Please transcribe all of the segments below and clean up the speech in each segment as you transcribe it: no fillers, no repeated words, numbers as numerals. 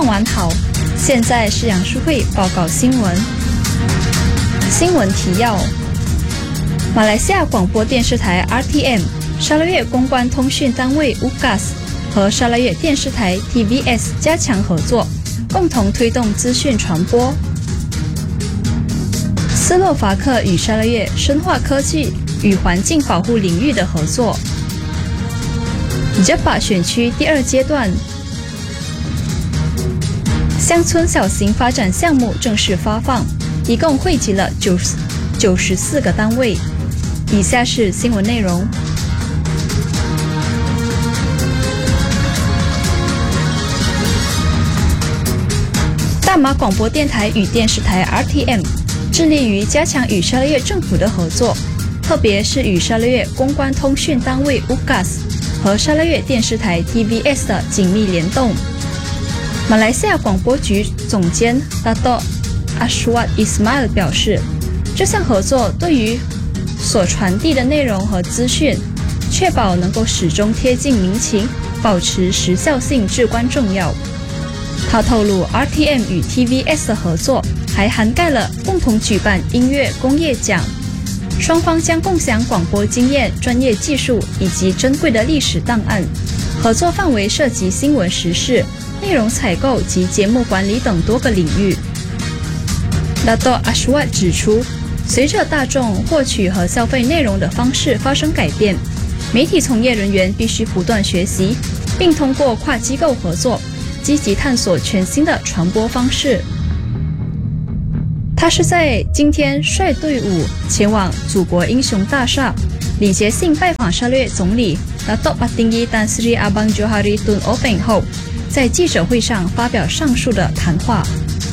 傍晚好，现在是杨淑慧报告新闻。新闻提要：马来西亚广播电视台 RTM、沙拉越公关通讯单位 UGAS 和沙拉越电视台 TVS 加强合作，共同推动资讯传播。斯洛伐克与沙拉越深化科技与环境保护领域的合作。JEPA 选区第二阶段乡村小型发展项目正式发放，一共汇集了94个单位。以下是新闻内容。大马广播电台与电视台 RTM 致力于加强与沙拉越政府的合作，特别是与沙拉越公关通讯单位 UGAS 和沙拉越电视台 TVS 的紧密联动。马来西亚广播局总监 Dato' Aswad Ismail 表示，这项合作对于所传递的内容和资讯，确保能够始终贴近民情，保持时效性至关重要。他透露 RTM 与 TVS 的合作还涵盖了共同举办音乐工业奖，双方将共享广播经验、专业技术以及珍贵的历史档案。合作范围涉及新闻时事、内容采购及节目管理等多个领域。Dato' Aswad 指出，随着大众获取和消费内容的方式发生改变，媒体从业人员必须不断学习，并通过跨机构合作，积极探索全新的传播方式。他是在今天率队伍前往祖国英雄大厦，礼节性拜访沙拉越总理 Dato' Patinggi Tan Sri Abang Johari Tun Openg 后，在记者会上发表上述的谈话。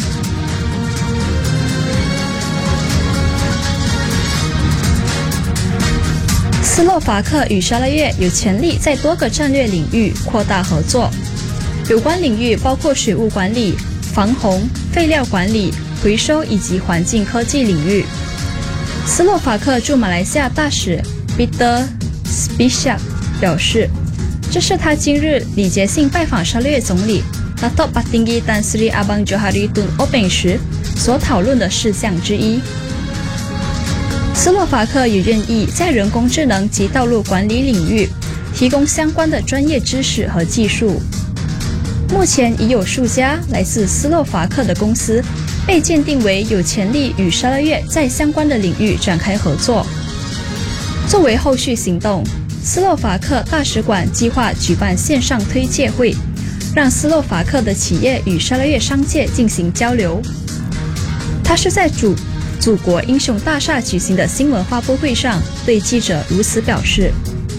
斯洛伐克与沙拉越有潜力在多个战略领域扩大合作，有关领域包括水务管理、防洪、废料管理、回收以及环境科技领域。斯洛伐克驻马来西亚大使 Peter Spisak 表示，这是他今日礼节性拜访沙拉越总理 Dato' Patinggi Tan Sri Abang Johari Tun Openg 时所讨论的事项之一。斯洛伐克也愿意在人工智能及道路管理领域提供相关的专业知识和技术。目前已有数家来自斯洛伐克的公司被鉴定为有潜力与沙拉越在相关的领域展开合作。作为后续行动，斯洛伐克大使馆计划举办线上推介会，让斯洛伐克的企业与沙拉越商界进行交流。他是在祖国英雄大厦举行的新闻发布会上对记者如此表示。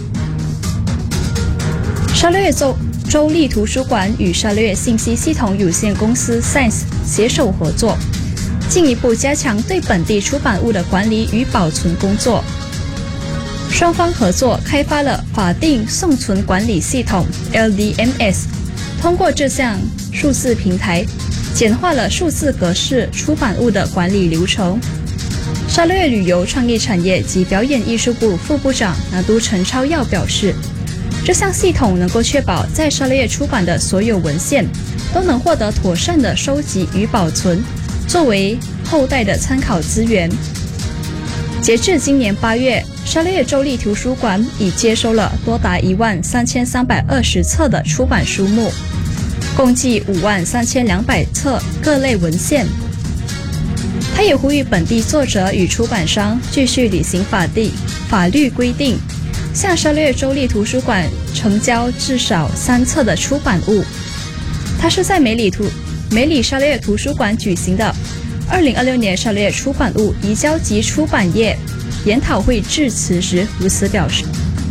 沙拉越州立图书馆与沙拉越信息系统有限公司 SAINS 携手合作，进一步加强对本地出版物的管理与保存工作。双方合作开发了法定送存管理系统 LDMS， 通过这项数字平台简化了数字格式出版物的管理流程。沙拉越旅游创意产业及表演艺术部副部长拿督陈超耀表示，这项系统能够确保在沙拉越出版的所有文献都能获得妥善的收集与保存，作为后代的参考资源。截至今年8月，沙拉越州立图书馆已接收了多达13320册的出版书目，共计53200册各类文献。他也呼吁本地作者与出版商继续履行法律规定，向沙拉越州立图书馆呈交至少3册的出版物。他是在梅里沙拉越图书馆举行的2026年沙拉越出版物移交及出版业研讨会致辞时如此表示。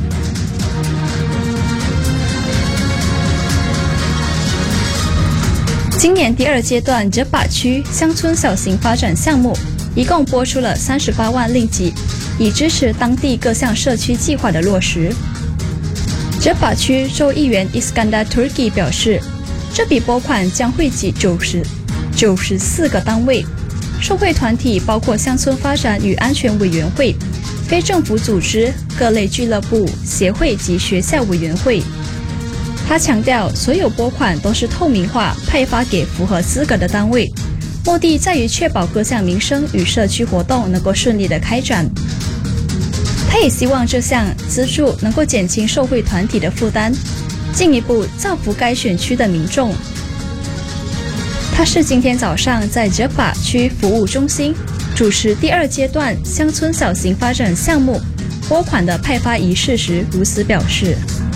今年第二阶段JEPA区乡村小型发展项目一共拨出了38万令吉，以支持当地各项社区计划的落实。JEPA区州议员 Iskandar Turki 表示，这笔拨款将惠及94个单位，受惠团体包括乡村发展与安全委员会、非政府组织、各类俱乐部、协会及学校委员会。 他强调，所有拨款都是透明化派发给符合资格的单位，目的在于确保各项民生与社区活动能够顺利的开展。他也希望这项资助能够减轻受惠团体的负担，进一步造福该选区的民众。他是今天早上在杰巴区服务中心主持第2阶段乡村小型发展项目拨款的派发仪式时如此表示。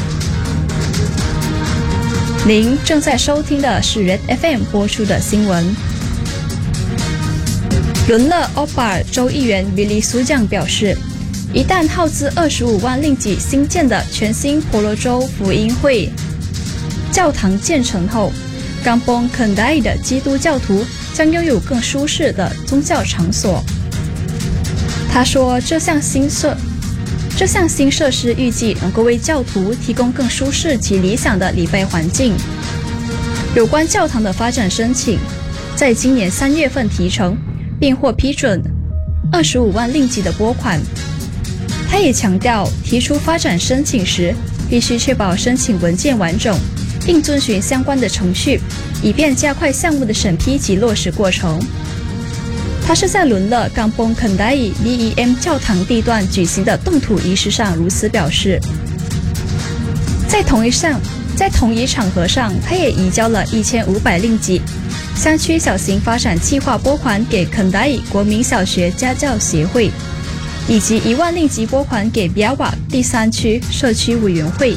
您正在收听的是 Red FM 播出的新闻。伦勒欧巴尔州议员比利苏将表示，一旦耗资25万令吉新建的全新婆罗洲福音会教堂建成后，Kampong Kendai 的基督教徒将拥有更舒适的宗教场所。他说，这项新设施预计能够为教徒提供更舒适及理想的礼拜环境。有关教堂的发展申请，在今年3月份提成，并获批准25万令吉的拨款。他也强调，提出发展申请时，必须确保申请文件完整，并遵循相关的程序，以便加快项目的审批及落实过程。他是在伦勒Kampong Kendai BEM 教堂地段举行的动土仪式上如此表示。在同一场合上，他也移交了1500令吉乡区小型发展计划拨款给Kendai国民小学家教协会，以及1万令吉拨款给比亚瓦第3区社区委员会。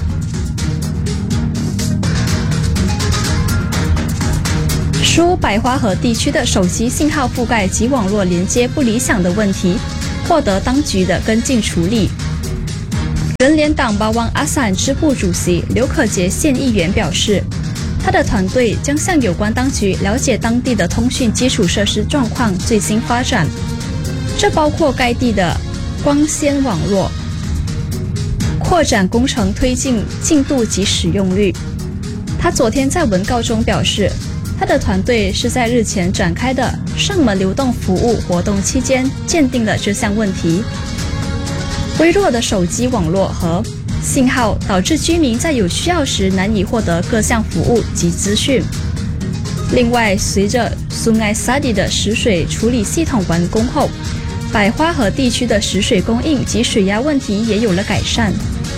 属百花河地区的手机信号覆盖及网络连接不理想的问题获得当局的跟进处理。人联党巴旺阿散支部主席刘可杰县议员表示，他的团队将向有关当局了解当地的通讯基础设施状况最新发展，这包括该地的光纤网络扩展工程推进进度及使用率。他昨天在文告中表示，他的团队是在日前展开的上门流动服务活动期间鉴定了这项问题。微弱的手机网络和信号导致居民在有需要时难以获得各项服务及资讯。另外，随着Sungai Sadi 的食水处理系统完工后，百花河地区的食水供应及水压问题也有了改善。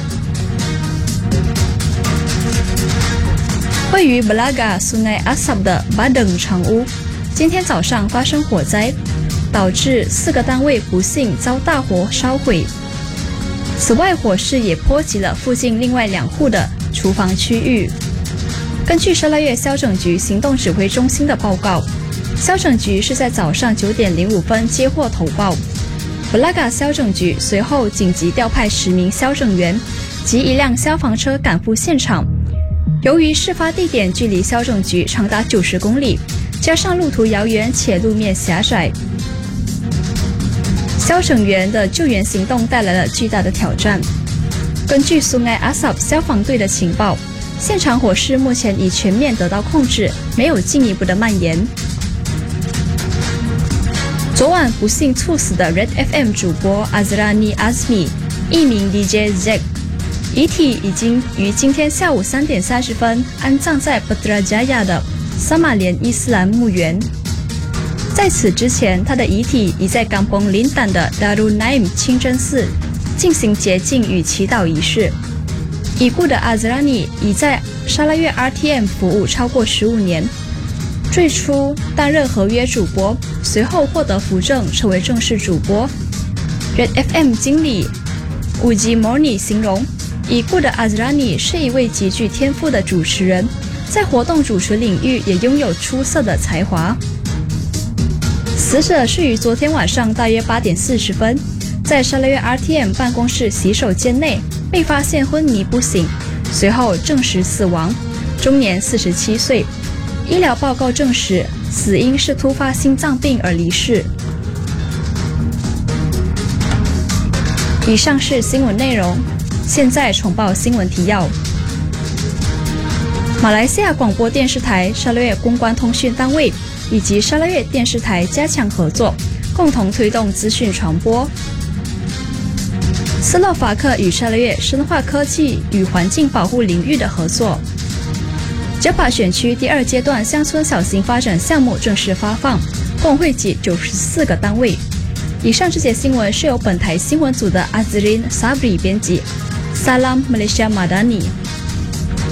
位于 Belaga Sungai Asap 的巴登长屋今天早上发生火灾，导致4个单位不幸遭大火烧毁。此外，火势也波及了附近另外2户的厨房区域。根据沙拉越消拯局行动指挥中心的报告，消拯局是在早上9点05分接获投报。Belaga 消拯局随后紧急调派10名消拯员及1辆消防车赶赴现场。由于事发地点距离消拯局长达90公里，加上路途遥远且路面狭窄，消拯员的救援行动带来了巨大的挑战。根据Sungai Asap 消防队的情报，现场火势目前已全面得到控制，没有进一步的蔓延。昨晚不幸猝死的 Red FM 主播 Azrani Azmi 艺名 DJ Zack，遗体已经于今天下午3点30分安葬在 Putrajaya 的撒马连伊斯兰墓园。在此之前，他的遗体已在Kampong Lintang的 Darul Naim 清真寺进行洁净与祈祷仪式。已故的阿兹拉尼已在沙拉越 RTM 服务超过15年，最初担任合约主播，随后获得扶正成为正式主播。Red FM 经理Uji Morni 形容，已故的阿兹拉尼是一位极具天赋的主持人，在活动主持领域也拥有出色的才华。死者是于昨天晚上大约8点40分，在沙拉越 RTM 办公室洗手间内被发现昏迷不醒，随后证实死亡，终年47岁。医疗报告证实，死因是突发心脏病而离世。以上是新闻内容，现在重报新闻提要。马来西亚广播电视台、沙拉越公关通讯单位以及沙拉越电视台加强合作，共同推动资讯传播。 斯洛伐克与沙拉越深化科技与环境保护领域的合作。九把选区第2阶段乡村小型发展项目正式发放，共汇集94个单位。以上这些新闻是由本台新闻组的阿兹林·萨布里编辑。Salam Malaysia Madani。